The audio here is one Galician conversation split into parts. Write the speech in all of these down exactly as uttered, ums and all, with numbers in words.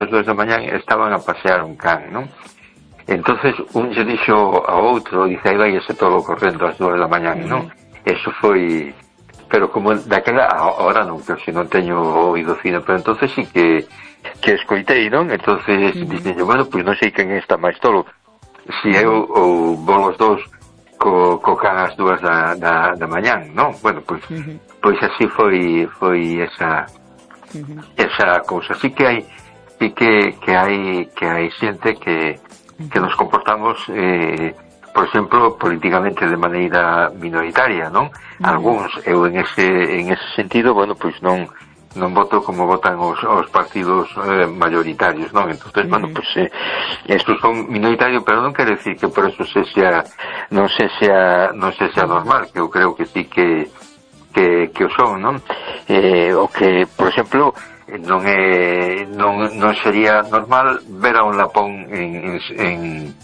ás dúas da mañá estaban a pasear un can, non? Entonces un lle dixo ao outro, dice, aí vai ese tolo correndo ás dúas da mañá, non? Eso foi... Pero como daquela, ahora non, que se non teño oído fino, pero entonces sí que que escoitei, non? Entonces uh-huh. dixen, bueno, pois non sei quen está máis tolo, si eu ou vos dous co, co can ás dúas da, da, da mañán, non? Bueno, pois, uh-huh. pois así foi foi esa uh-huh. esa cousa. Así que hai sí que, que hai que hai xente que, que nos comportamos eh, por exemplo, políticamente de maneira minoritaria, non? Uh-huh. Algúns, eu en ese en ese sentido, bueno, pois non non voto como votan os, os partidos eh, mayoritarios, non? Entonces, uh-huh. bueno, pues eh, estos son minoritarios, pero non quere decir que por eso se sea, non se sea, non se sea normal, que eu creo que sí que que, que o son, non? Eh, o que, por exemplo, non é non, non sería normal ver a un lapón en, en,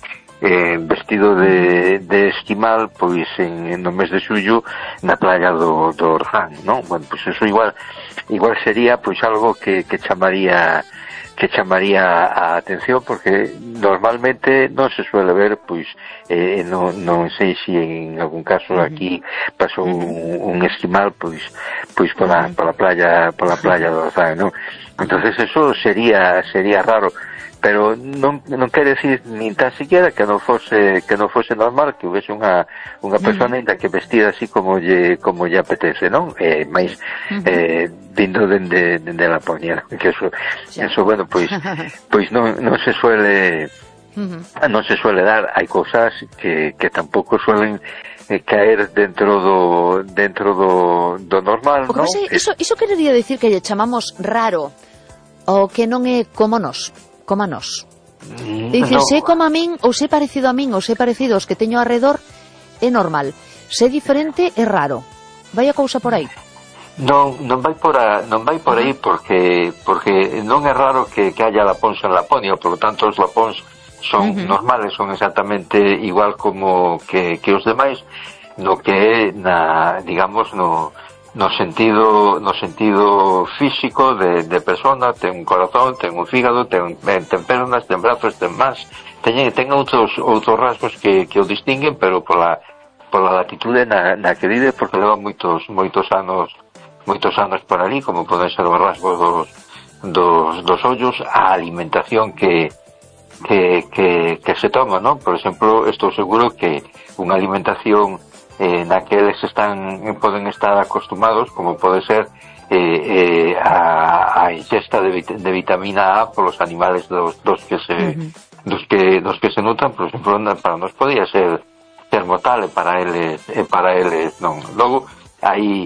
en vestido de, de esquimal, pois en, no mes de xullo na playa do, do Orzán, non? Bueno, pois eso igual igual sería pois algo que, que chamaría que chamaría a atención, porque normalmente non se suele ver, pois eh, non, non sei se en algún caso aquí pasou un, un esquimal pois pois pola, pola playa pola playa do Orzán, non? Entonces eso sería sería raro, pero non, non quere decir nin tan siquiera que non fose que non fose normal que houvese unha unha persona ainda que vestida así como lle como lle apetece, non? Eh, máis eh, vindo dende dende la poñera, que eso eso bueno, pois pois non non se suele non se suele dar, hai cousas que que tampouco suelen eh, caer dentro do dentro do do normal, non? Sei, iso iso querería decir que lle chamamos raro o que non é como nós. Como a nós. Dicir, no. Se como a min, ou se parecido a min, ou se parecido aos que teño alrededor, é normal. Se diferente, é raro. Vai a cousa por aí? Non, non vai por a, non vai por aí porque porque non é raro que, que haya lapóns en Laponia, por lo tanto os lapóns son uh-huh. normales, son exactamente igual como que, que os demais, no que é na, digamos, no no sentido no sentido físico de, de persona, ten un corazón, ten un fígado, ten, ten pernas, ten brazos, ten más, ten, ten outros outros rasgos que, que o distinguen, pero pola pola latitude na, na que vive, porque leva moitos moitos anos moitos anos por ali, como poden ser os rasgos dos dos, dos ollos, a alimentación que que, que que se toma, non? Por exemplo, estou seguro que unha alimentación Eh, na que eles están poden estar acostumados, como pode ser eh, eh, a, a ingesta de, vit de vitamina A polos animales dos, dos que se uh-huh. dos que dos que se nutran, por exemplo, para nós podía ser termotale, para eles eh, para eles non. Logo hai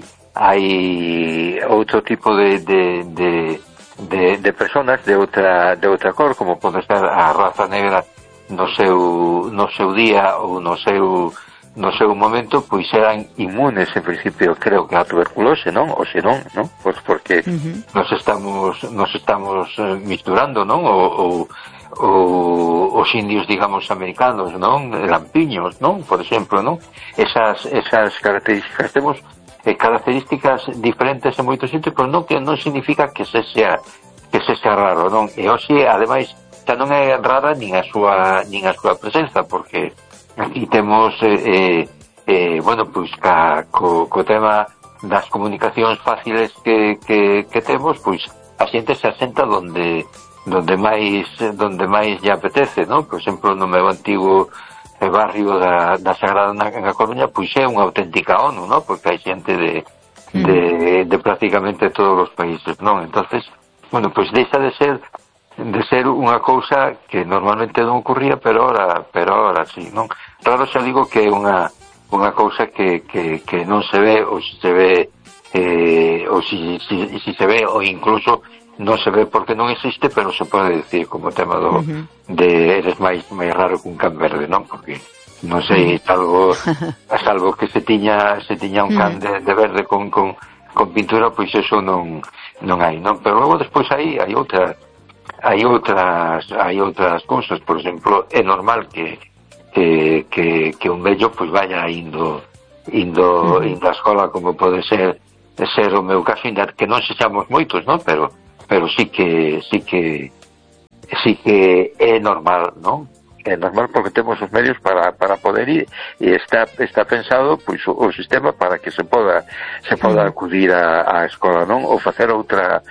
hai outro tipo de de, de de de personas de outra de outra cor, como pode ser a raza negra no seu no seu día ou no seu no seu momento, pois eran inmunes en principio, creo que a tuberculose, non? O se non, non? Pois porque uh-huh. nos estamos nos estamos eh, misturando, non? O, o, o os indios, digamos, americanos, non? Lampiños, non? Por exemplo, non? Esas esas características temos eh, características diferentes en moitos sitios, pero non que non significa que se sea que se sea raro, non? E hoxe, ademais, xa non é rara nin a súa nin a súa presenza, porque aquí temos eh, eh, bueno, pois ca, co, co tema das comunicacións fáciles que, que, que temos, pois a xente se asenta donde donde máis donde máis lle apetece, non? Por exemplo, no meu antigo eh, barrio da, da Sagrada na, na Coruña, pois é unha auténtica ONU, non? Porque hai xente de, mm. de, de prácticamente todos os países, non? Entonces, bueno, pois deixa de ser de ser unha cousa que normalmente non ocurría, pero ahora, pero ahora sí, non? Claro, xa digo que é unha unha cousa que, que, que non se ve, ou se se ve eh, ou si, si, si se ve, ou incluso non se ve porque non existe, pero se pode decir como tema do uh-huh. de eres máis máis raro que un can verde, non? Porque non sei, salvo salvo que se tiña se tiña un can de, de verde con, con, con pintura, pois eso non non hai, non? Pero logo despois aí hai outras hai outras hai outras cousas, por exemplo, é normal que que, que, que un vello pois vaya indo indo, indo á escola, como pode ser ser o meu caso, ainda que non sexamos moitos, non? Pero pero sí que sí que sí que é normal, non? É normal porque temos os medios para, para poder ir e está está pensado pois o, o sistema para que se poda se poda acudir á, á escola, non? Ou facer outra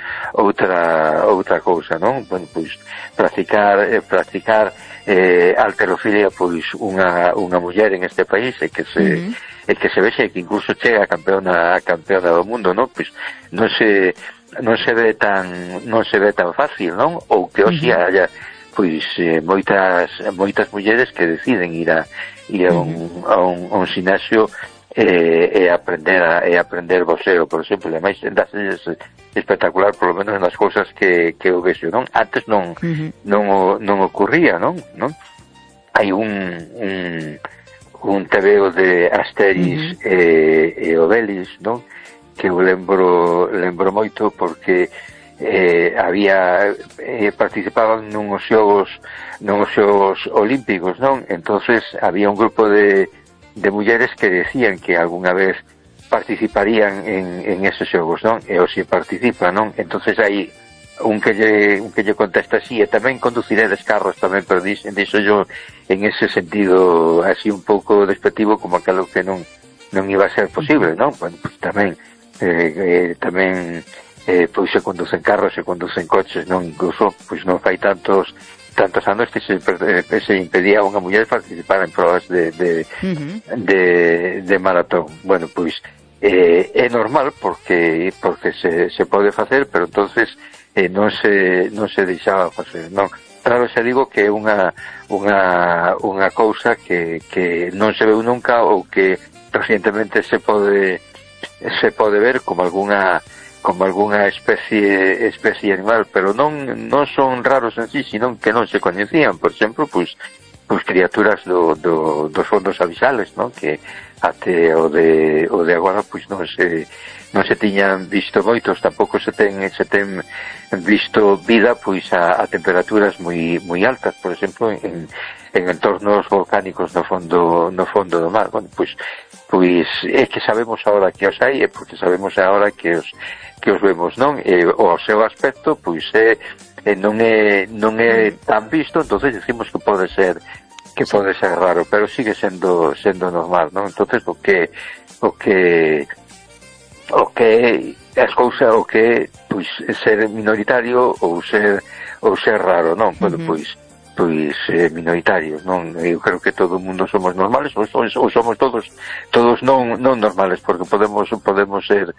outra outra cousa, non? Bueno, pois practicar eh, practicar eh, halterofilia pois unha unha muller en este país e que se uh -huh. e que se vexe que incluso chega a campeona a campeona do mundo, non? Pois non se non se ve tan non se ve tan fácil, non? Ou que hoxe uh -huh. haya pois eh, moitas moitas mulleres que deciden ir a ir a un, a un, a un sinasio e, e aprender a, e aprender boxeo, por exemplo, e máis das espectacular, por lo menos nas cousas que, que eu vexo, non? Antes non, uh-huh. non, non ocurría, non? non? Hai un, un un tebeo de Asteris uh-huh. e, e Obelix, non? Que eu lembro lembro moito porque Eh, había eh, participaban nuns xogos nuns xogos olímpicos, non? Entonces había un grupo de, de mulleres que decían que algunha vez participarían en, en esos xogos, non? E o se participa, non? Entonces hai un que lle, un que lle contesta así, e tamén conduciredes carros tamén, pero dixo, dixo yo en ese sentido así un pouco despectivo como aquilo que non non iba a ser posible, non? Bueno, pues tamén eh, eh, tamén Eh, pois se conducen carros, se conducen coches, non, incluso pois non fai tantos tantos anos que se, eh, se impedía a unha muller participar en probas de de, uh-huh. de, de maratón. Bueno, pois eh, é normal porque porque se, se pode facer, pero entonces eh, non se non se deixaba facer, non. Claro, xa digo que é unha unha unha cousa que que non se veu nunca ou que recientemente se pode se pode ver como algunha como algunha especie especie animal, pero non non son raros en sí, sino que non se coñecían, por exemplo, pois pois criaturas do, do, dos fondos abisales, non? Que até o de o de agora pois non se non se tiñan visto moitos, tampouco se ten se ten visto vida pois a, a temperaturas moi moi altas, por exemplo, en en entornos volcánicos no fondo no fondo do mar. Bueno, pois pois é que sabemos agora que os hai, e porque sabemos agora que os que os vemos, non? E o seu aspecto pois é, é non é non é tan visto, entonces decimos que pode ser que pode ser raro, pero sigue sendo sendo normal, non? Entonces o que o que o que as cousas o que pois ser minoritario ou ser ou ser raro, non? Bueno, uh-huh. pois pois eh, minoritarios, non? Eu creo que todo o mundo somos normales, ou, ou somos todos todos non non normales, porque podemos podemos ser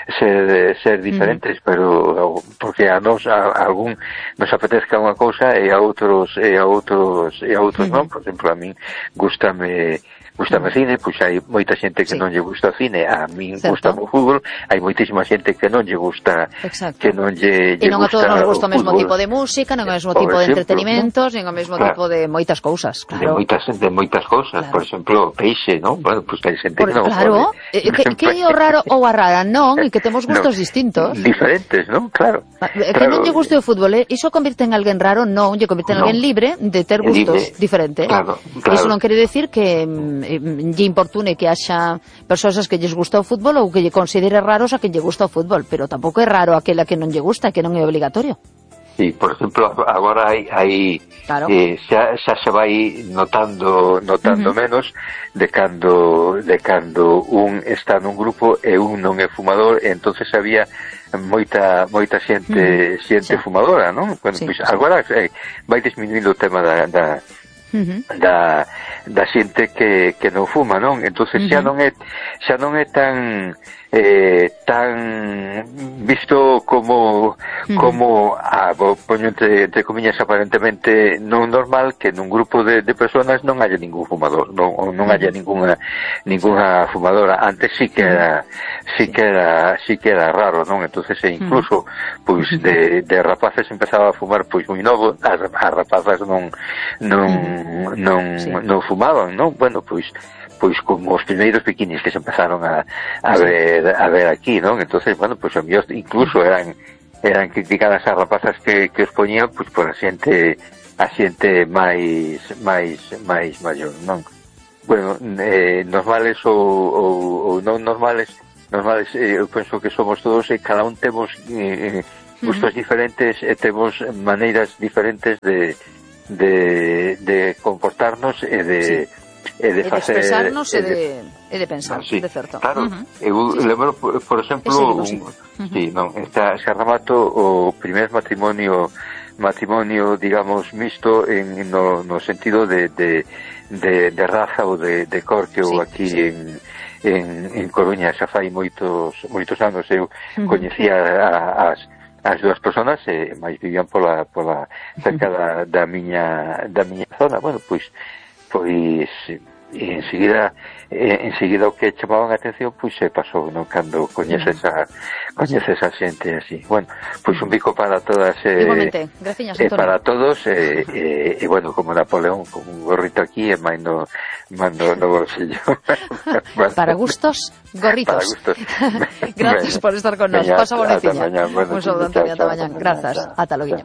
ser ser diferentes, mm. pero porque a nos a, a algún nos apetezca unha cousa e a outros e a outros e a outros mm. non. Por exemplo, a min gústame Gústame cine, pois hai moita xente que sí. non lle gusta o cine, a min gusta o fútbol, hai moitísima xente que non lle gusta, exacto. que non lle, lle gusta. E non a todos nos gusta o mesmo fútbol. tipo de música, non o mesmo por tipo exemplo, de entretenimentos, non o mesmo claro. tipo de moitas cousas, claro. De moitas de moitas cousas, claro. Por exemplo, peixe, non? Bueno, pois pues, hai xente que non claro. Pode. Eh, que, que é o raro ou a rara, non? E que temos gustos no, distintos. Diferentes, non? Claro. Que claro. non lle guste o fútbol, eh? Iso convirte en alguén raro? Non, lle convirte en no. alguén libre de ter gustos libre. diferentes. Claro, claro. Iso non quere decir que mm, lle importa que haxa persoas que lles gusta o fútbol ou que lle considere raros a que lle gusta o fútbol, pero tampouco é raro aquela que non lle gusta, que non é obligatorio. Sí, por exemplo, agora hai, hai claro. eh, xa, xa se vai notando notando uh -huh. menos de cando de cando un está nun grupo e un non é fumador, e entonces había moita moita xente uh -huh. xente sí. fumadora, non? Bueno, sí, pois, sí. agora eh, vai disminuindo o tema da, da Uh-huh. da, da xente que, que non fuma, non? Entonces uh-huh. xa non é xa non é tan eh, tan visto como uh-huh. como ah, poño entre, entre comillas aparentemente non normal que nun grupo de, de personas non haya ningún fumador, non, ou non haya ninguna ninguna fumadora. Antes sí que era sí que era sí que era raro, non? Entonces incluso pois de, de rapaces empezaba a fumar pois moi novo, as, as rapazas non non non sí. non fumaban, non? Bueno, pois pois como os primeiros biquinis que se empezaron a, a sí. ver a ver aquí, non? Entonces, bueno, pois a mellor incluso eran eran criticadas as rapazas que, que os poñían pois por a xente a xente máis máis máis maior, non? Bueno, eh, normales ou, ou, ou non normales, normales eh, eu penso que somos todos e cada un temos eh, gustos uh-huh. diferentes e temos maneiras diferentes de de, de comportarnos e de sí. e de, de facer, expresarnos e de, e de pensar, no, sí, de certo. Claro, uh-huh. eu sí, lembro, por, por exemplo, seguimos, un, sí. uh-huh. sí, non, está, se remato o primer matrimonio matrimonio, digamos, mixto en, no, no sentido de, de, de, de raza ou de, de cor que eu sí, aquí sí. en, en, en Coruña xa fai moitos moitos anos eu uh-huh. coñecía a, as as dúas personas e máis vivían pola, pola cerca da, da miña da miña zona. Bueno, pois pois e enseguida eh, enseguida o que chamaban a atención pois se pasou, non, cando coñeces a coñeces a xente así. Bueno, pois un bico para todas eh, igualmente, graciñas, eh, para todos e eh, eh, eh, bueno, como Napoleón con un gorrito aquí e mando mando no bolsillo. Bueno, para gustos, gorritos. Para gustos. Gracias por estar con nos. Pasa bonetiña. Un saludo, Antonio, ata mañán. Grazas. Ata loguiño.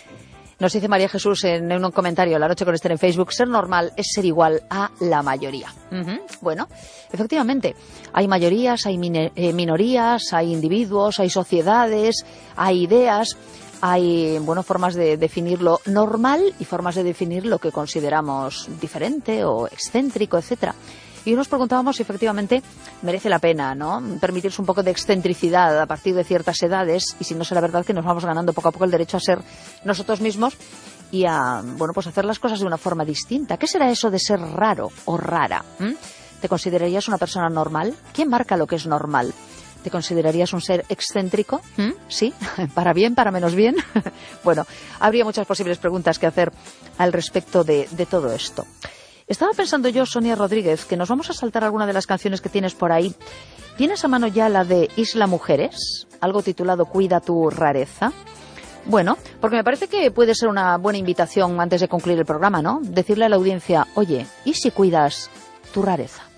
Nos dice María Jesús en un comentario La Noche con Esther en Facebook, ser normal es ser igual a la mayoría. Uh-huh. Bueno, efectivamente, hay mayorías, hay min- eh, minorías, hay individuos, hay sociedades, hay ideas, hay, bueno, formas de definir lo normal y formas de definir lo que consideramos diferente o excéntrico, etcétera. Y nos preguntábamos si efectivamente merece la pena, ¿no?, permitirse un poco de excentricidad a partir de ciertas edades, y si no será verdad que nos vamos ganando poco a poco el derecho a ser nosotros mismos y a, bueno, pues hacer las cosas de una forma distinta. ¿Qué será eso de ser raro o rara? ¿Mm? ¿Te considerarías una persona normal? ¿Quién marca lo que es normal? ¿Te considerarías un ser excéntrico? ¿Mm? ¿Sí? ¿Para bien, para menos bien? Bueno, habría muchas posibles preguntas que hacer al respecto de, de todo esto. Estaba pensando yo, Sonia Rodríguez, que nos vamos a saltar alguna de las canciones que tienes por ahí. ¿Tienes a mano ya la de Isla Mujeres? Algo titulado Cuida tu rareza. Bueno, porque me parece que puede ser una buena invitación antes de concluir el programa, ¿no? Decirle a la audiencia, oye, ¿y si cuidas tu rareza?